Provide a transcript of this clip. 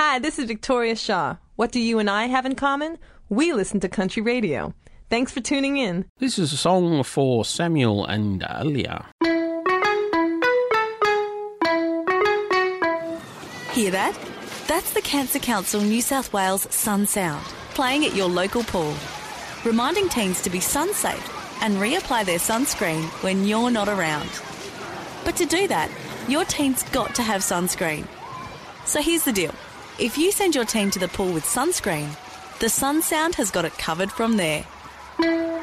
Hi, this is Victoria Shaw. What do you and I have in common? We listen to country radio. Thanks for tuning in. This is a song for Samuel and Alia. Hear that? That's the Cancer Council New South Wales Sun Sound, playing at your local pool, reminding teens to be sun safe and reapply their sunscreen when you're not around. But to do that, your teen's got to have sunscreen. So here's the deal. If you send your teen to the pool with sunscreen, the Sun Sound has got it covered from there.